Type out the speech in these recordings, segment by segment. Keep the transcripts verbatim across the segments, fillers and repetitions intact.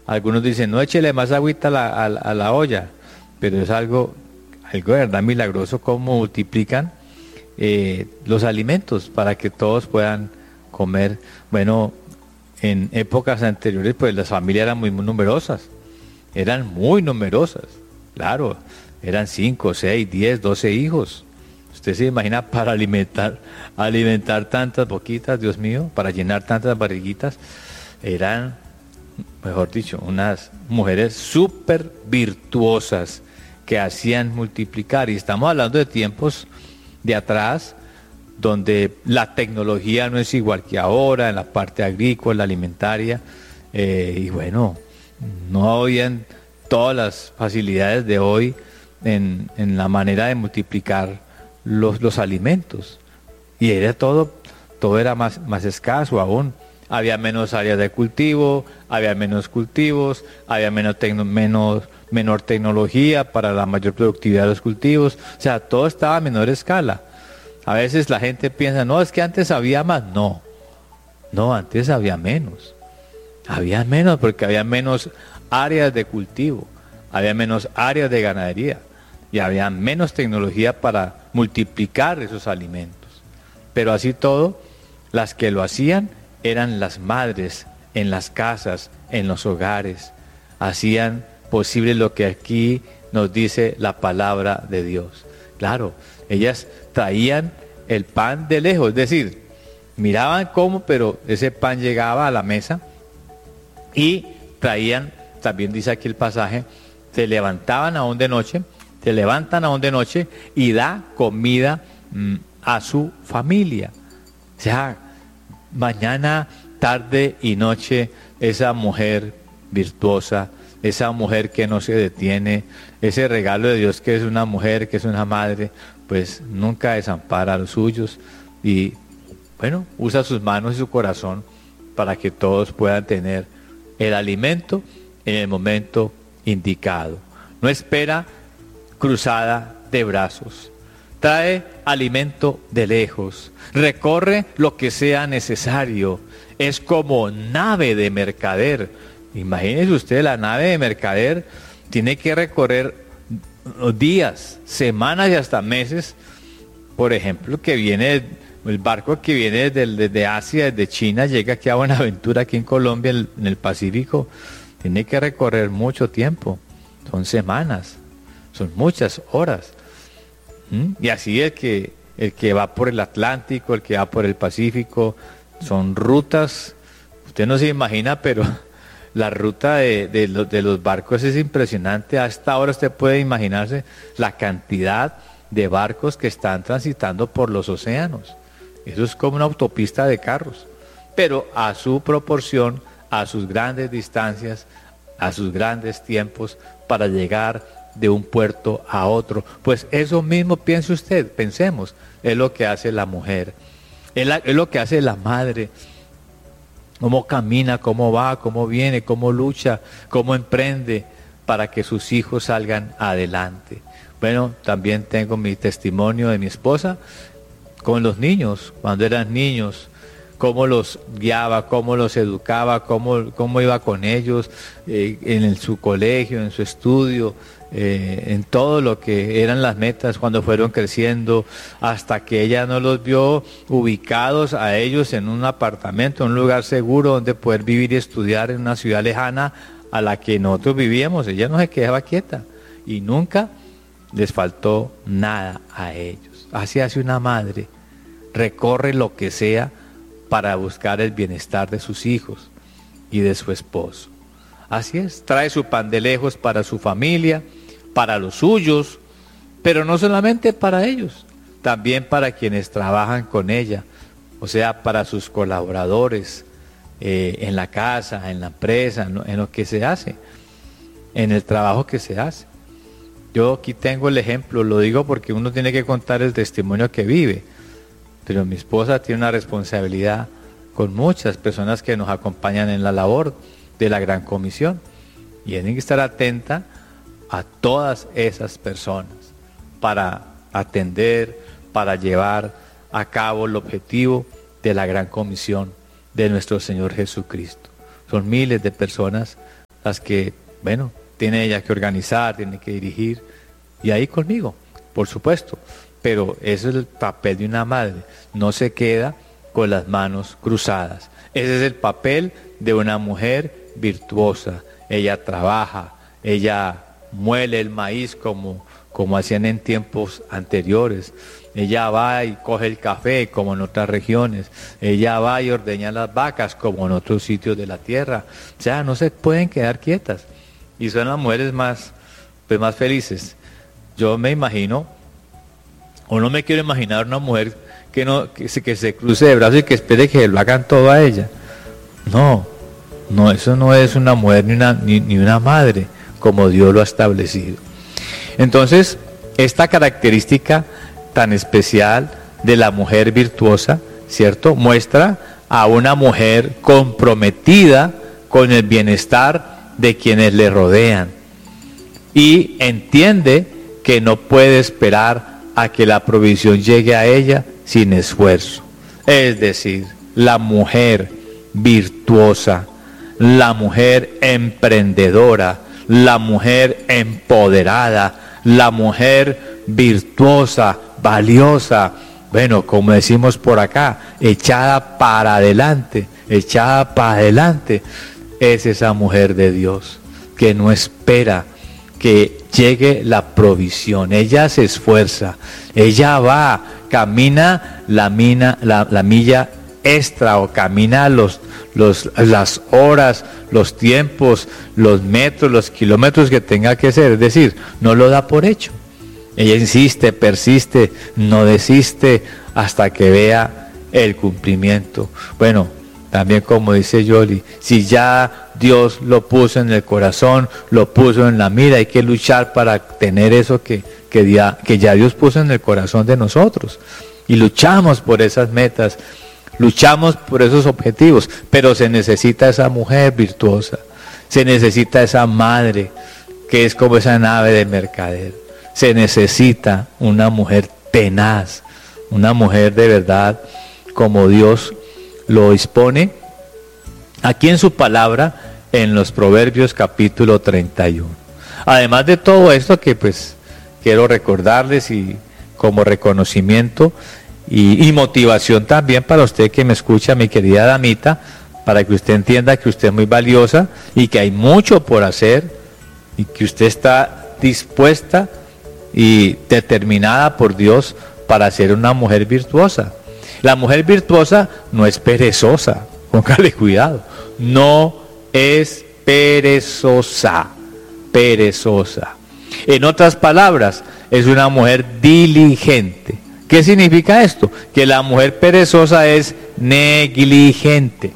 Algunos dicen, no échele más agüita a la, a, la- a la olla, pero es algo, algo de verdad milagroso cómo multiplican eh, los alimentos para que todos puedan comer. Bueno, en épocas anteriores pues las familias eran muy, muy numerosas, eran muy numerosas, claro, eran cinco, seis, diez, doce hijos. Usted se imagina para alimentar, alimentar tantas boquitas, Dios mío, para llenar tantas barriguitas, eran, mejor dicho, unas mujeres súper virtuosas que hacían multiplicar. Y estamos hablando de tiempos de atrás, donde la tecnología no es igual que ahora, en la parte agrícola, alimentaria, eh, y bueno, no habían todas las facilidades de hoy en, en la manera de multiplicar los, los alimentos. Y era todo, todo era más, más escaso aún. Había menos áreas de cultivo, había menos cultivos, había menos, tecno, menos menor tecnología para la mayor productividad de los cultivos. O sea, todo estaba a menor escala. A veces la gente piensa, no, es que antes había más. No, no, antes había menos. Había menos porque había menos áreas de cultivo, había menos áreas de ganadería y había menos tecnología para multiplicar esos alimentos. Pero así todo, las que lo hacían eran las madres en las casas, en los hogares. Hacían posible lo que aquí nos dice la palabra de Dios. Claro, ellas traían el pan de lejos, es decir, miraban cómo, pero ese pan llegaba a la mesa y traían, también dice aquí el pasaje, se levantaban aún de noche, se levantan aún de noche y da comida mm, a su familia. O sea, mañana, tarde y noche, esa mujer virtuosa, esa mujer que no se detiene, ese regalo de Dios que es una mujer, que es una madre, pues nunca desampara a los suyos y, bueno, usa sus manos y su corazón para que todos puedan tener el alimento en el momento indicado. No espera cruzada de brazos. Trae alimento de lejos. Recorre lo que sea necesario. Es como nave de mercader. Imagínese usted, la nave de mercader tiene que recorrer días, semanas y hasta meses. Por ejemplo, que viene el barco que viene desde, desde Asia, desde China, llega aquí a Buenaventura, aquí en Colombia, en el Pacífico. Tiene que recorrer mucho tiempo. Son semanas, son muchas horas. ¿Mm? Y así el que, el que va por el Atlántico, el que va por el Pacífico, son rutas, usted no se imagina, pero la ruta de, de, los, de los barcos es impresionante. Hasta ahora usted puede imaginarse la cantidad de barcos que están transitando por los océanos. Eso es como una autopista de carros, pero a su proporción, a sus grandes distancias, a sus grandes tiempos para llegar de un puerto a otro. Pues eso mismo piense usted, pensemos, es lo que hace la mujer, es, la, es lo que hace la madre. Cómo camina, cómo va, cómo viene, cómo lucha, cómo emprende para que sus hijos salgan adelante. Bueno, también tengo mi testimonio de mi esposa con los niños, cuando eran niños, cómo los guiaba, cómo los educaba, cómo, cómo iba con ellos eh, en el, su colegio, en su estudio, eh, en todo lo que eran las metas cuando fueron creciendo, hasta que ella no los vio ubicados a ellos en un apartamento, en un lugar seguro donde poder vivir y estudiar en una ciudad lejana a la que nosotros vivíamos. Ella no se quedaba quieta y nunca les faltó nada a ellos. Así hace una madre, recorre lo que sea para buscar el bienestar de sus hijos y de su esposo. Así es, trae su pan de lejos para su familia, para los suyos, pero no solamente para ellos, también para quienes trabajan con ella, o sea, para sus colaboradores eh, en la casa, en la empresa, en lo, en lo que se hace, en el trabajo que se hace. Yo aquí tengo el ejemplo, lo digo porque uno tiene que contar el testimonio que vive, pero mi esposa tiene una responsabilidad con muchas personas que nos acompañan en la labor de la Gran Comisión y tienen que estar atenta a todas esas personas para atender, para llevar a cabo el objetivo de la Gran Comisión de nuestro Señor Jesucristo. Son miles de personas las que, bueno, tiene ella que organizar, tiene que dirigir, y ahí conmigo, por supuesto. Pero ese es el papel de una madre, no se queda con las manos cruzadas. Ese es el papel de una mujer virtuosa. Ella trabaja, ella muele el maíz como, como hacían en tiempos anteriores. Ella va y coge el café como en otras regiones. Ella va y ordeña las vacas como en otros sitios de la tierra. O sea, no se pueden quedar quietas. Y son las mujeres más, pues, más felices. Yo me imagino, o no me quiero imaginar una mujer que, no, que, se, que se cruce de brazos y que espere que lo hagan todo a ella. No, no, eso no es una mujer ni una, ni, ni una madre como Dios lo ha establecido. Entonces, esta característica tan especial de la mujer virtuosa, ¿cierto?, muestra a una mujer comprometida con el bienestar de quienes le rodean y entiende que no puede esperar a que la provisión llegue a ella sin esfuerzo. Es decir, la mujer virtuosa, la mujer emprendedora, la mujer empoderada, la mujer virtuosa, valiosa, bueno, como decimos por acá, echada para adelante, echada para adelante, es esa mujer de Dios que no espera que llegue la provisión. Ella se esfuerza, ella va, camina la, mina, la, la milla extra o camina los, los, las horas, los tiempos, los metros, los kilómetros que tenga que hacer, es decir, no lo da por hecho. Ella insiste, persiste, no desiste hasta que vea el cumplimiento. Bueno, también como dice Yoli, si ya Dios lo puso en el corazón, lo puso en la mira, hay que luchar para tener eso que, que, ya, que ya Dios puso en el corazón de nosotros. Y luchamos por esas metas, luchamos por esos objetivos, pero se necesita esa mujer virtuosa, se necesita esa madre que es como esa nave de mercader. Se necesita una mujer tenaz, una mujer de verdad como Dios lo dispone aquí en su palabra en los Proverbios capítulo treinta y uno. Además de todo esto que pues quiero recordarles y como reconocimiento y, y motivación también para usted que me escucha, mi querida damita, para que usted entienda que usted es muy valiosa y que hay mucho por hacer y que usted está dispuesta y determinada por Dios para ser una mujer virtuosa. La mujer virtuosa no es perezosa, póngale cuidado, no es perezosa, perezosa. En otras palabras, es una mujer diligente. ¿Qué significa esto? Que la mujer perezosa es negligente.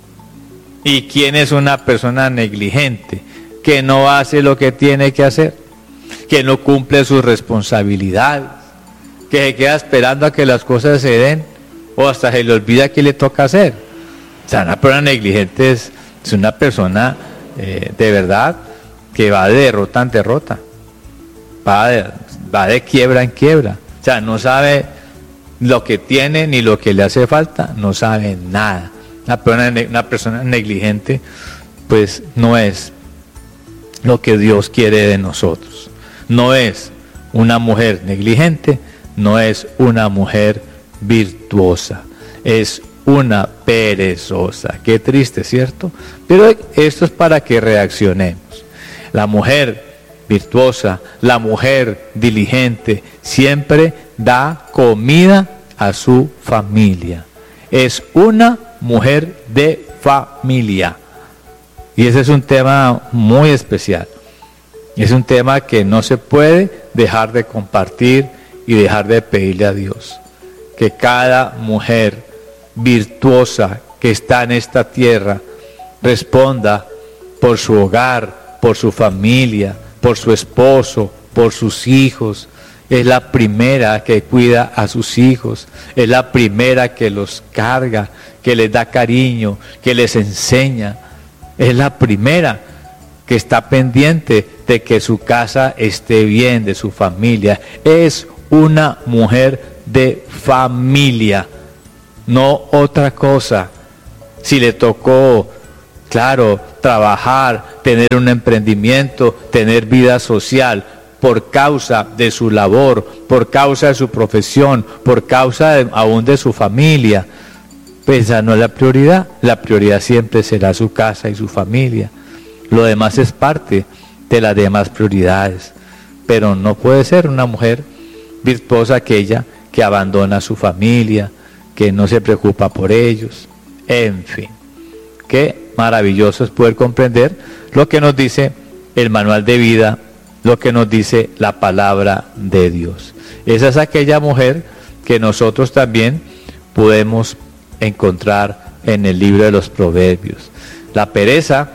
¿Y quién es una persona negligente? Que no hace lo que tiene que hacer, que no cumple sus responsabilidades, que se queda esperando a que las cosas se den o hasta se le olvida qué le toca hacer. O sea, una persona negligente es, es una persona eh, de verdad que va de derrota en derrota, va de, va de quiebra en quiebra. O sea, no sabe lo que tiene ni lo que le hace falta, no sabe nada. Una persona, una persona negligente pues no es lo que Dios quiere de nosotros. No es una mujer negligente, no es una mujer virtuosa, es una perezosa. Qué triste, ¿cierto? Pero esto es para que reaccionemos. La mujer virtuosa, la mujer diligente, siempre da comida a su familia. Es una mujer de familia. Y ese es un tema muy especial. Es un tema que no se puede dejar de compartir y dejar de pedirle a Dios. Que cada mujer virtuosa que está en esta tierra responda por su hogar, por su familia, por su esposo, por sus hijos. Es la primera que cuida a sus hijos, es la primera que los carga, que les da cariño, que les enseña. Es la primera que está pendiente de que su casa esté bien, de su familia. Es una mujer de familia, no otra cosa. Si le tocó, claro, trabajar, tener un emprendimiento, tener vida social, por causa de su labor, por causa de su profesión, por causa de, aún de su familia, pues esa no es la prioridad. La prioridad siempre será su casa y su familia. Lo demás es parte de las demás prioridades. Pero no puede ser una mujer virtuosa aquella que abandona a su familia, que no se preocupa por ellos. En fin, qué maravilloso es poder comprender lo que nos dice el manual de vida, lo que nos dice la palabra de Dios. Esa es aquella mujer que nosotros también podemos encontrar en el libro de los Proverbios. La pereza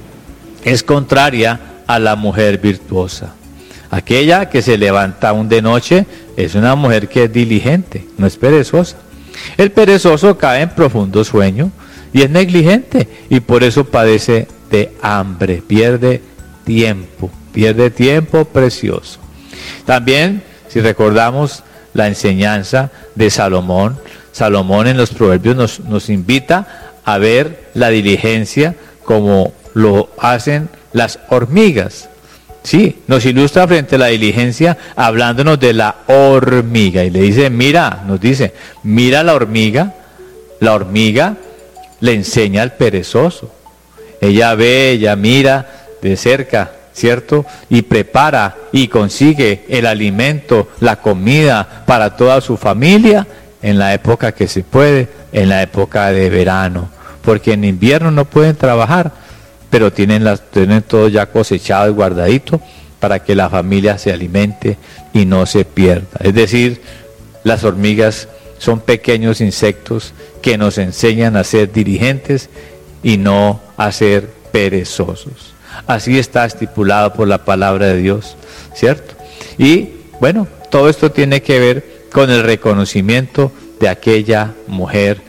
es contraria a la mujer virtuosa. Aquella que se levanta aún de noche es una mujer que es diligente, no es perezosa. El perezoso cae en profundo sueño y es negligente y por eso padece de hambre, pierde tiempo, pierde tiempo precioso. También, si recordamos la enseñanza de Salomón, Salomón en los Proverbios nos, nos invita a ver la diligencia como lo hacen las hormigas. Sí, nos ilustra frente a la diligencia hablándonos de la hormiga y le dice, mira, nos dice, mira la hormiga, la hormiga le enseña al perezoso. Ella ve, ella mira de cerca, ¿cierto? Y prepara y consigue el alimento, la comida para toda su familia en la época que se puede, en la época de verano, porque en invierno no pueden trabajar, pero tienen, las, tienen todo ya cosechado y guardadito para que la familia se alimente y no se pierda. Es decir, las hormigas son pequeños insectos que nos enseñan a ser diligentes y no a ser perezosos. Así está estipulado por la palabra de Dios, ¿cierto? Y bueno, todo esto tiene que ver con el reconocimiento de aquella mujer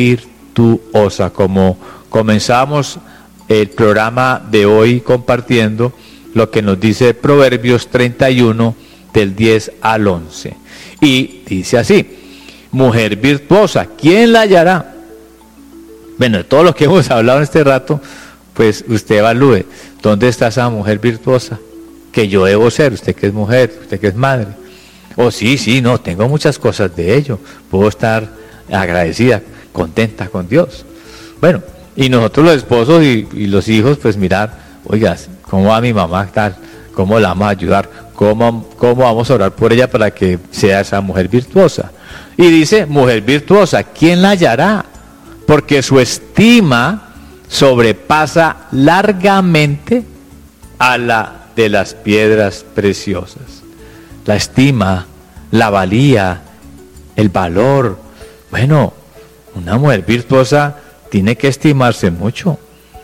virtuosa, como comenzamos el programa de hoy compartiendo lo que nos dice Proverbios treinta y uno del diez al once. Y dice así, mujer virtuosa, ¿quién la hallará? Bueno, de todo lo que hemos hablado en este rato, pues usted evalúe, ¿dónde está esa mujer virtuosa? Que yo debo ser, usted que es mujer, usted que es madre. Oh, sí, sí, no, tengo muchas cosas de ello, puedo estar agradecida, contenta con Dios. Bueno, y nosotros los esposos y, y los hijos, pues mirar, oiga, ¿cómo va mi mamá tal? ¿Cómo la vamos a ayudar? ¿Cómo, ¿Cómo vamos a orar por ella para que sea esa mujer virtuosa? Y dice, mujer virtuosa, ¿quién la hallará? Porque su estima sobrepasa largamente a la de las piedras preciosas. La estima, la valía, el valor. Bueno, una mujer virtuosa tiene que estimarse mucho.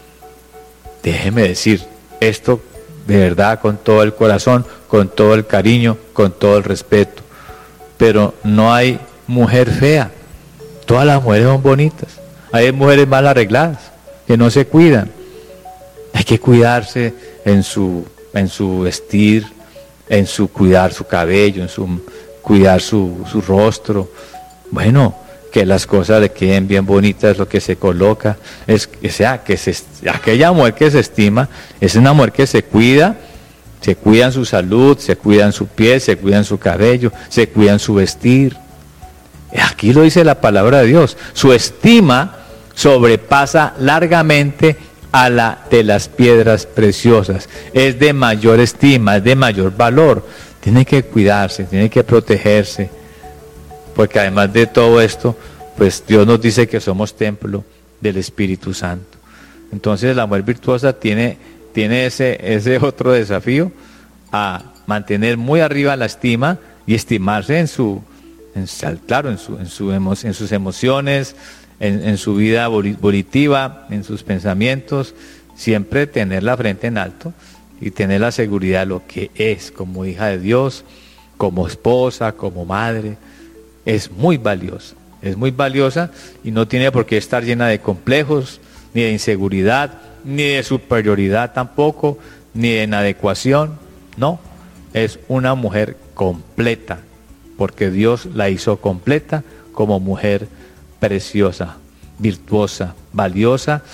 Déjeme decir esto de verdad con todo el corazón, con todo el cariño, con todo el respeto. Pero no hay mujer fea. Todas las mujeres son bonitas. Hay mujeres mal arregladas, que no se cuidan. Hay que cuidarse en su, en su vestir, en su cuidar su cabello, en su cuidar su, su rostro. Bueno, que las cosas le queden bien bonitas, lo que se coloca, es que sea que se, aquella mujer que se estima, es una mujer que se cuida, se cuida en su salud, se cuida en su piel, se cuida en su cabello, se cuida en su vestir. Aquí lo dice la palabra de Dios, su estima sobrepasa largamente a la de las piedras preciosas, es de mayor estima, es de mayor valor, tiene que cuidarse, tiene que protegerse. Porque además de todo esto, pues Dios nos dice que somos templo del Espíritu Santo. Entonces la mujer virtuosa tiene, tiene ese, ese otro desafío a mantener muy arriba la estima y estimarse en su, en, claro, en, su, en, su emo, en sus emociones, en, en su vida volitiva, en sus pensamientos, siempre tener la frente en alto y tener la seguridad de lo que es como hija de Dios, como esposa, como madre. Es muy valiosa, es muy valiosa y no tiene por qué estar llena de complejos, ni de inseguridad, ni de superioridad tampoco, ni de inadecuación. No, es una mujer completa, porque Dios la hizo completa como mujer preciosa, virtuosa, valiosa,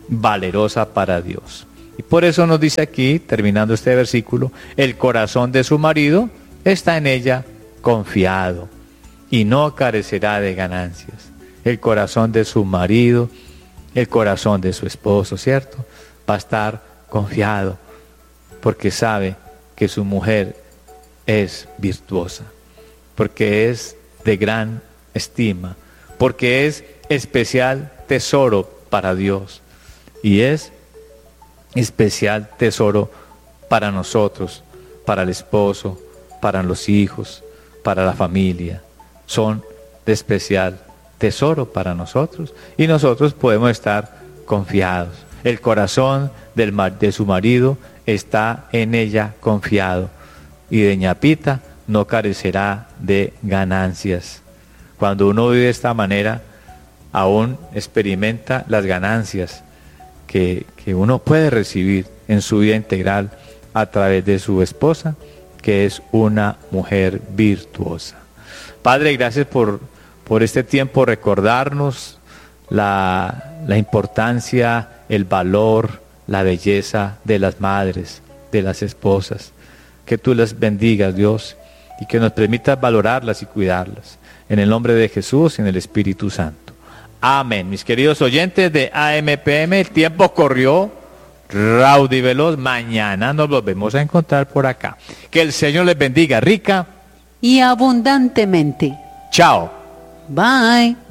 valerosa para Dios. Y por eso nos dice aquí, terminando este versículo, el corazón de su marido está en ella confiado y no carecerá de ganancias. El corazón de su marido, el corazón de su esposo, ¿cierto? Va a estar confiado porque sabe que su mujer es virtuosa, porque es de gran estima, porque es especial tesoro para Dios y es especial tesoro para nosotros, para el esposo, para los hijos, para la familia. Son de especial tesoro para nosotros y nosotros podemos estar confiados. El corazón del, de su marido está en ella confiado y doña Pita no carecerá de ganancias. Cuando uno vive de esta manera, aún experimenta las ganancias que, que uno puede recibir en su vida integral a través de su esposa, que es una mujer virtuosa. Padre, gracias por, por este tiempo, recordarnos la, la importancia, el valor, la belleza de las madres, de las esposas. Que tú las bendigas, Dios, y que nos permitas valorarlas y cuidarlas. En el nombre de Jesús y en el Espíritu Santo. Amén. Mis queridos oyentes de A M P M, el tiempo corrió raudo y veloz. Mañana nos volvemos a encontrar por acá. Que el Señor les bendiga rica y abundantemente. Chao. Bye.